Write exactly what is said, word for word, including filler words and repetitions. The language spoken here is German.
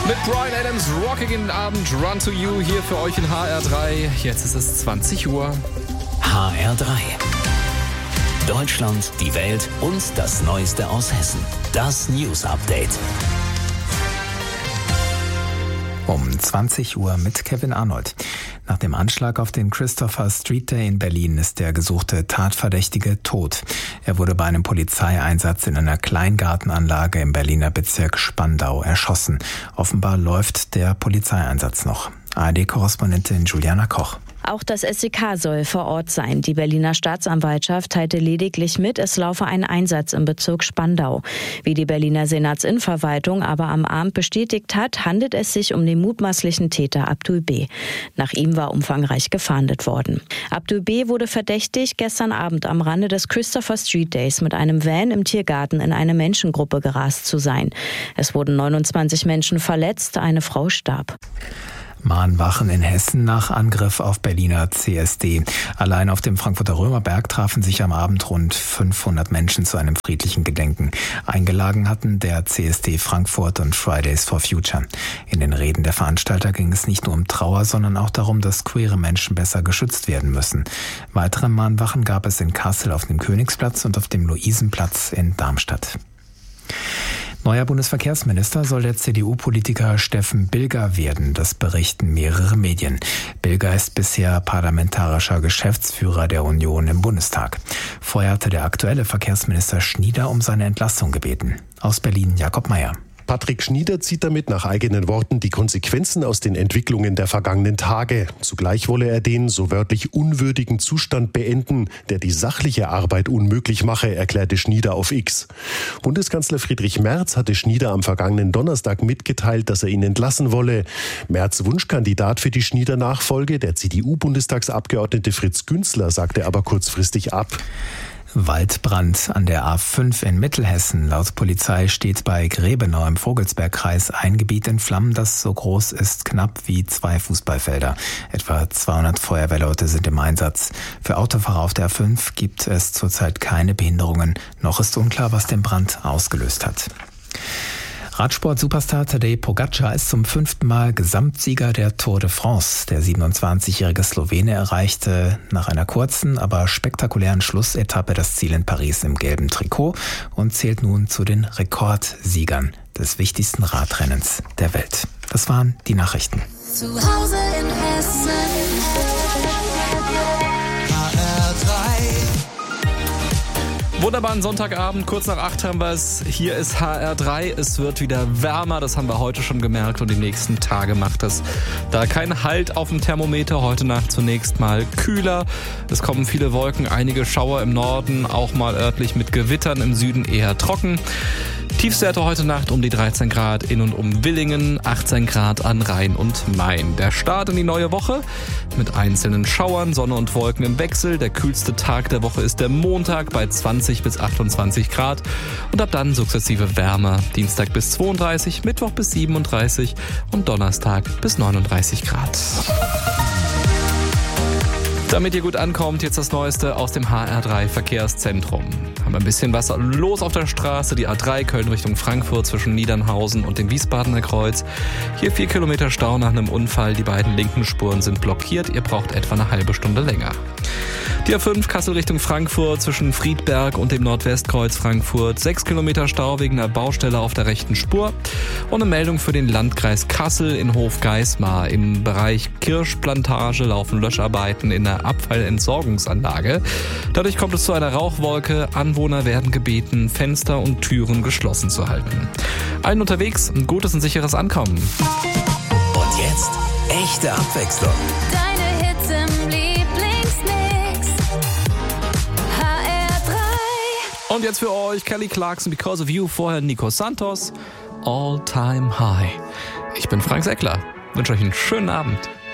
Mit Bryan Adams, Rocking in den Abend, Run to You hier für euch in H R drei. Jetzt ist es zwanzig Uhr. H R drei. Deutschland, die Welt und das Neueste aus Hessen. Das News Update. Um zwanzig Uhr mit Kevin Arnold. Nach dem Anschlag auf den Christopher Street Day in Berlin ist der gesuchte Tatverdächtige tot. Er wurde bei einem Polizeieinsatz in einer Kleingartenanlage im Berliner Bezirk Spandau erschossen. Offenbar läuft der Polizeieinsatz noch. A R D-Korrespondentin Juliana Koch. Auch das S E K soll vor Ort sein. Die Berliner Staatsanwaltschaft teilte lediglich mit, es laufe ein Einsatz im Bezirk Spandau. Wie die Berliner Senatsinverwaltung aber am Abend bestätigt hat, handelt es sich um den mutmaßlichen Täter Abdul B. Nach ihm war umfangreich gefahndet worden. Abdul B. wurde verdächtig, gestern Abend am Rande des Christopher Street Days mit einem Van im Tiergarten in eine Menschengruppe gerast zu sein. Es wurden neunundzwanzig Menschen verletzt, eine Frau starb. Mahnwachen in Hessen nach Angriff auf Berliner C S D. Allein auf dem Frankfurter Römerberg trafen sich am Abend rund fünfhundert Menschen zu einem friedlichen Gedenken. Eingeladen hatten der C S D Frankfurt und Fridays for Future. In den Reden der Veranstalter ging es nicht nur um Trauer, sondern auch darum, dass queere Menschen besser geschützt werden müssen. Weitere Mahnwachen gab es in Kassel auf dem Königsplatz und auf dem Luisenplatz in Darmstadt. Neuer Bundesverkehrsminister soll der C D U-Politiker Steffen Bilger werden, das berichten mehrere Medien. Bilger ist bisher parlamentarischer Geschäftsführer der Union im Bundestag. Vorher hatte der aktuelle Verkehrsminister Schnieder um seine Entlassung gebeten. Aus Berlin Jakob Meyer. Patrick Schnieder zieht damit nach eigenen Worten die Konsequenzen aus den Entwicklungen der vergangenen Tage. Zugleich wolle er den, so wörtlich, unwürdigen Zustand beenden, der die sachliche Arbeit unmöglich mache, erklärte Schnieder auf X. Bundeskanzler Friedrich Merz hatte Schnieder am vergangenen Donnerstag mitgeteilt, dass er ihn entlassen wolle. Merz' Wunschkandidat für die Schnieder-Nachfolge, der C D U-Bundestagsabgeordnete Fritz Günzler, sagte aber kurzfristig ab. Waldbrand an der A fünf in Mittelhessen. Laut Polizei steht bei Grebenau im Vogelsbergkreis ein Gebiet in Flammen, das so groß ist knapp wie zwei Fußballfelder. Etwa zweihundert Feuerwehrleute sind im Einsatz. Für Autofahrer auf der A fünf gibt es zurzeit keine Behinderungen. Noch ist unklar, was den Brand ausgelöst hat. Radsport-Superstar Tadej Pogačar ist zum fünften Mal Gesamtsieger der Tour de France. Der siebenundzwanzigjährige Slowene erreichte nach einer kurzen, aber spektakulären Schlussetappe das Ziel in Paris im gelben Trikot und zählt nun zu den Rekordsiegern des wichtigsten Radrennens der Welt. Das waren die Nachrichten. Zu Hause in Hessen. H R drei. Wunderbaren Sonntagabend, kurz nach acht haben wir es. Hier ist H R drei. Es wird wieder wärmer, das haben wir heute schon gemerkt. Und die nächsten Tage macht es da kein Halt auf dem Thermometer. Heute Nacht zunächst mal kühler. Es kommen viele Wolken, einige Schauer im Norden, auch mal örtlich mit Gewittern, im Süden eher trocken. Tiefstwerte heute Nacht um die dreizehn Grad in und um Villingen, achtzehn Grad an Rhein und Main. Der Start in die neue Woche mit einzelnen Schauern, Sonne und Wolken im Wechsel. Der kühlste Tag der Woche ist der Montag bei zwanzig bis achtundzwanzig Grad und ab dann sukzessive Wärme. Dienstag bis zweiunddreißig, Mittwoch bis siebenunddreißig und Donnerstag bis neununddreißig Grad. Damit ihr gut ankommt, jetzt das Neueste aus dem H R drei Verkehrszentrum. Haben wir ein bisschen was los auf der Straße, die A drei Köln Richtung Frankfurt zwischen Niedernhausen und dem Wiesbadener Kreuz. Hier vier Kilometer Stau nach einem Unfall, die beiden linken Spuren sind blockiert, ihr braucht etwa eine halbe Stunde länger. Die A fünf Kassel Richtung Frankfurt zwischen Friedberg und dem Nordwestkreuz Frankfurt. Sechs Kilometer Stau wegen einer Baustelle auf der rechten Spur. Und eine Meldung für den Landkreis Kassel in Hofgeismar. Im Bereich Kirschplantage laufen Löscharbeiten in der Abfallentsorgungsanlage. Dadurch kommt es zu einer Rauchwolke. Anwohner werden gebeten, Fenster und Türen geschlossen zu halten. Allen unterwegs ein gutes und sicheres Ankommen. Und jetzt echte Abwechslung. Deine Hits im Lieblingsmix. H R drei. Und jetzt für euch Kelly Clarkson, Because of You, vorher Nico Santos, All Time High. Ich bin Frank Seckler, wünsche euch einen schönen Abend.